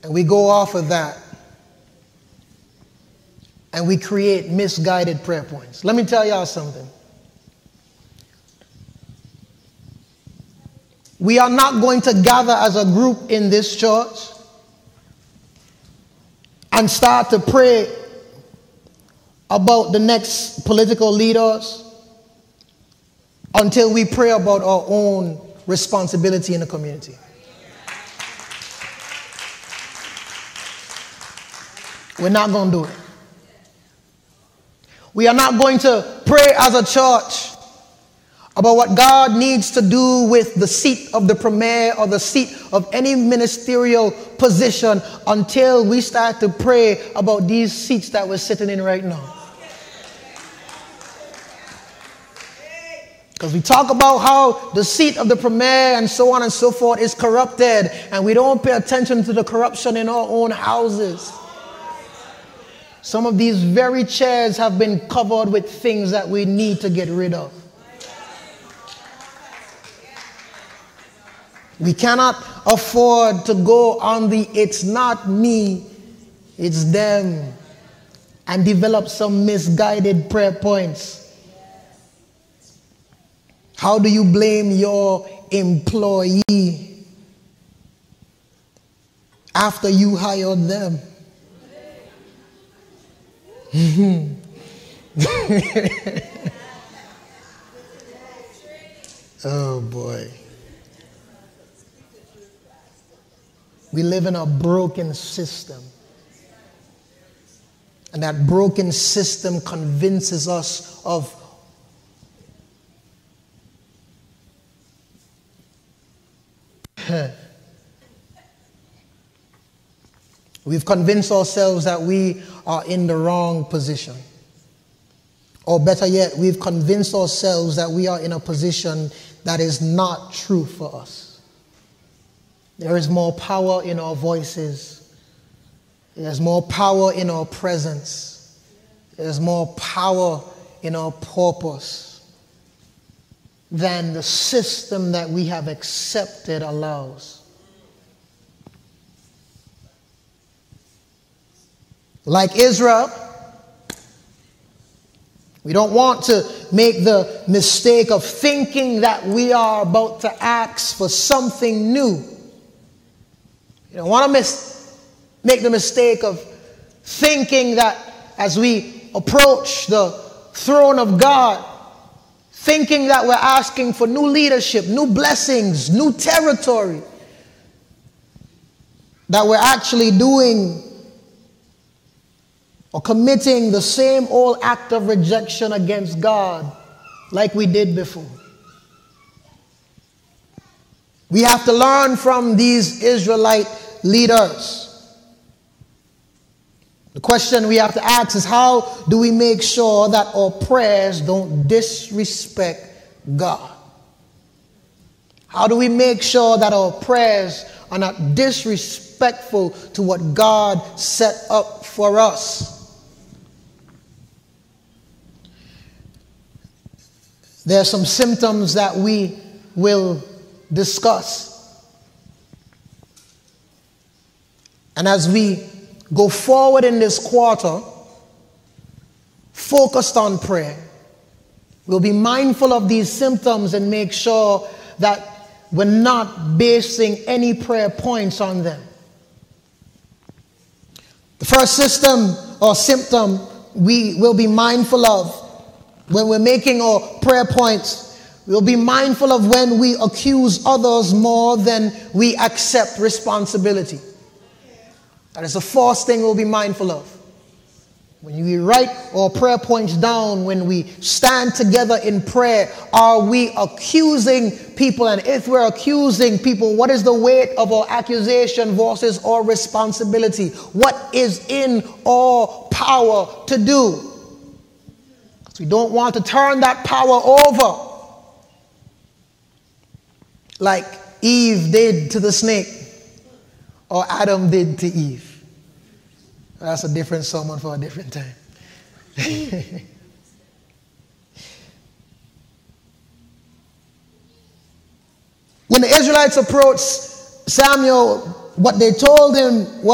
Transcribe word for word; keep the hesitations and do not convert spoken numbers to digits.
And we go off of that. And we create misguided prayer points. Let me tell y'all something. We are not going to gather as a group in this church and start to pray about the next political leaders until we pray about our own responsibility in the community. We're not going to do it. We are not going to pray as a church about what God needs to do with the seat of the premier or the seat of any ministerial position until we start to pray about these seats that we're sitting in right now. Because we talk about how the seat of the premier and so on and so forth is corrupted, and we don't pay attention to the corruption in our own houses. Some of these very chairs have been covered with things that we need to get rid of. We cannot afford to go on the "it's not me, it's them" and develop some misguided prayer points. How do you blame your employee after you hired them? Oh boy. We live in a broken system. And that broken system convinces us of we've convinced ourselves that we are in the wrong position. Or better yet, we've convinced ourselves that we are in a position that is not true for us. There is more power in our voices. There's more power in our presence. There's more power in our purpose than the system that we have accepted allows. Like Israel, we don't want to make the mistake of thinking that we are about to ask for something new. You don't want to miss, make the mistake of thinking that as we approach the throne of God, thinking that we're asking for new leadership, new blessings, new territory, that we're actually doing or committing the same old act of rejection against God like we did before. We have to learn from these Israelite leaders. The question we have to ask is, how do we make sure that our prayers don't disrespect God? How do we make sure that our prayers are not disrespectful to what God set up for us? There are some symptoms that we will discuss. And as we go forward in this quarter, focused on prayer, we'll be mindful of these symptoms and make sure that we're not basing any prayer points on them. The first system or symptom we will be mindful of when we're making our prayer points, we'll be mindful of when we accuse others more than we accept responsibility. That is the first thing we'll be mindful of. When we write our prayer points down, when we stand together in prayer, are we accusing people? And if we're accusing people, what is the weight of our accusation versus our responsibility? What is in our power to do? Because we don't want to turn that power over like Eve did to the snake, or Adam did to Eve. That's a different sermon for a different time. When the Israelites approached Samuel, what they told him was,